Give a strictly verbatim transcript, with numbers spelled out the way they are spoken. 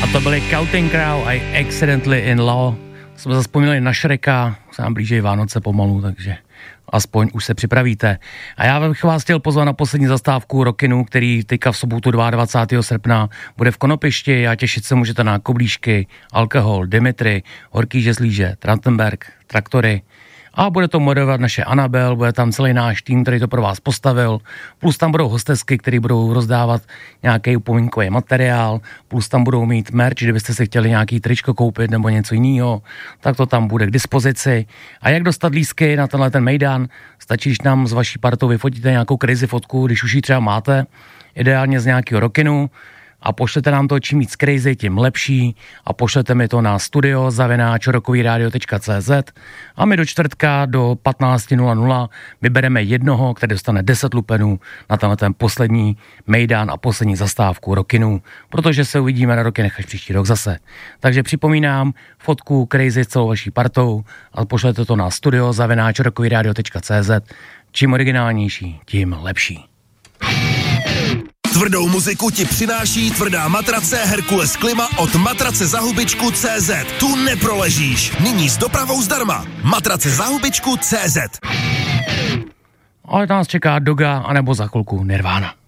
to byli Counting Crow a Accidentally in Law. Jsme zazpomněli na Shreka, se nám blíží Vánoce pomalu, takže aspoň už se připravíte. A já bych vás chtěl pozvat na poslední zastávku Rockinu, který teďka v sobotu dvacátého druhého srpna bude v Konopišti a těšit se můžete na Koblížky, Alkohol, Dimitri, Horký žezlíže, Trantenberg, Traktory. A bude to moderovat naše Anabel, bude tam celý náš tým, který to pro vás postavil, plus tam budou hostesky, který budou rozdávat nějaký upomínkový materiál, plus tam budou mít merch, kdybyste si chtěli nějaký tričko koupit nebo něco jiného, tak to tam bude k dispozici. A jak dostat lístky na tenhle ten mejdan? Stačí, když nám z vaší partou vyfotíte nějakou crazy fotku, když už ji třeba máte, ideálně z nějakého Rockinu, a pošlete nám to, čím víc crazy, tím lepší, a pošlete mi to na studio zavináč rockovyradio tečka cé zet a my do čtvrtka do patnáct nula nula vybereme jednoho, který dostane deset lupenů na tenhle ten poslední mejdan a poslední zastávku Rockinu, protože se uvidíme na Rockinech až příští rok zase. Takže připomínám, fotku crazy s celou vaší partou a pošlete to na studio zavináč rockovyradio tečka cé zet. Čím originálnější, tím lepší. Tvrdou muziku ti přináší tvrdá matrace Herkules Klima od matrace za hubičku tečka cé zet. Tu neproležíš. Nyní s dopravou zdarma. Matrace za hubičku tečka cé zet. Ale nás čeká Doga, anebo za chvilku Nirvana.